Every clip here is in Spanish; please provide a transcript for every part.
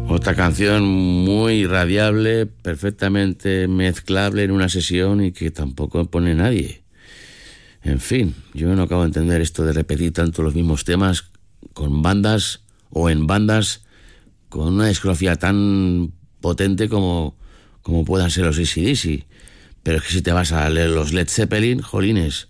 Otra canción muy radiable, perfectamente mezclable en una sesión y que tampoco pone nadie. En fin, yo no acabo de entender esto de repetir tanto los mismos temas con bandas o en bandas con una discografía tan potente como puedan ser los AC/DC. Pero es que si te vas a leer los Led Zeppelin, jolines,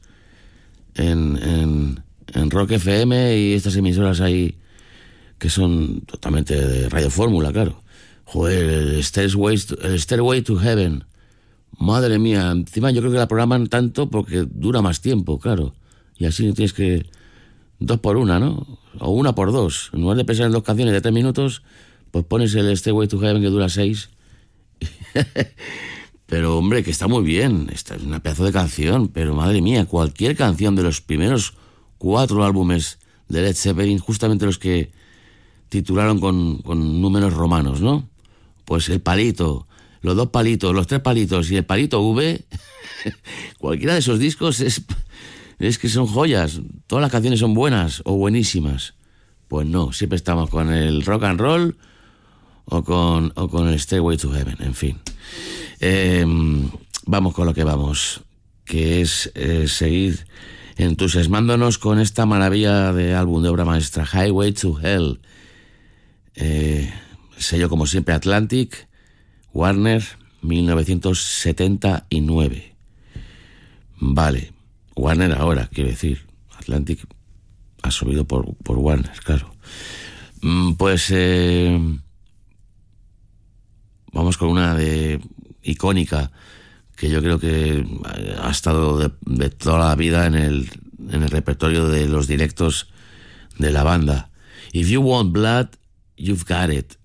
en Rock FM y estas emisoras ahí que son totalmente de Radio Fórmula, claro. Joder, el Stairway to Heaven. Madre mía, encima yo creo que la programan tanto porque dura más tiempo, claro. Y así no tienes que... 2 por 1, ¿no? O 1 por 2. En lugar de pensar en 2 canciones de 3 minutos, pues pones el Stairway to Heaven que dura 6. Pero, hombre, que está muy bien. Esta es una pedazo de canción, pero madre mía, cualquier canción de los primeros 4 álbumes de Led Zeppelin, justamente los que titularon con números romanos, ¿no? Pues el palito, los 2 palitos, los 3 palitos y el palito V, cualquiera de esos discos es que son joyas. Todas las canciones son buenas o buenísimas. Pues no, siempre estamos con el rock and roll o con el Stairway to Heaven, en fin. Vamos con lo que vamos, que es seguir entusiasmándonos con esta maravilla de álbum de obra maestra, Highway to Hell. Sello como siempre Atlantic, Warner, 1979. Vale, Warner ahora, quiero decir. Atlantic absorbido por Warner, claro. Pues vamos con una icónica que yo creo que ha estado de toda la vida en el repertorio de los directos de la banda. If you want blood, you've got it.